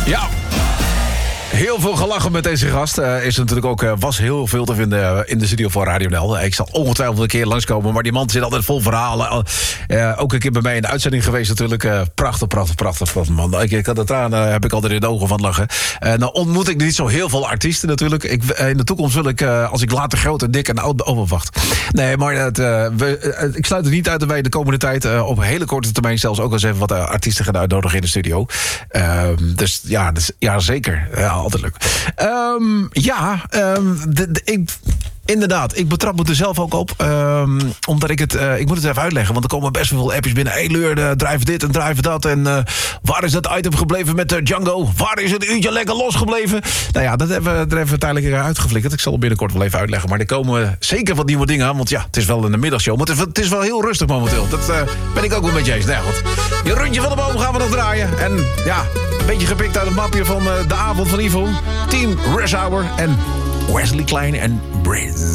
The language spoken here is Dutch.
Ja. Heel veel gelachen met deze gast. Is natuurlijk ook, was heel veel te vinden in de studio van Radio NL. Ik zal ongetwijfeld een keer langskomen, maar die man zit altijd vol verhalen. Ook een keer bij mij in de uitzending geweest natuurlijk. Prachtig man. Ik had het aan, heb ik altijd in de ogen van lachen. Nou ontmoet ik niet zo heel veel artiesten natuurlijk. In de toekomst wil ik, als ik later groot en dik en oud overwacht. Nee, maar ik sluit het niet uit dat wij de komende tijd op een hele korte termijn zelfs ook eens even wat artiesten gaan uitnodigen in de studio. Dus ja, zeker. Altijd leuk. Inderdaad, ik betrap me er zelf ook op. Omdat ik moet het even uitleggen, want er komen best wel veel appjes binnen. Hey Leur, drijf dit en drijf dat. En waar is dat item gebleven met Django? Waar is het uurtje lekker losgebleven? Nou ja, dat hebben we er even tijdelijk uitgeflikkerd. Ik zal het binnenkort wel even uitleggen. Maar er komen zeker wat nieuwe dingen aan. Want ja, het is wel een middagshow. Maar het is wel heel rustig momenteel. Dat ben ik ook wel met je eens. Nou ja, goed. Je rondje van de boom gaan we nog draaien. En ja, een beetje gepikt uit het mapje van de avond van Ivo. Team Rush Hour en Wesley Klein en Briz.